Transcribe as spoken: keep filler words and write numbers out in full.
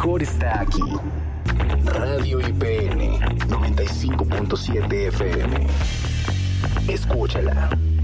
mejor está aquí. Radio I P N noventa y cinco punto siete F M. Escúchala.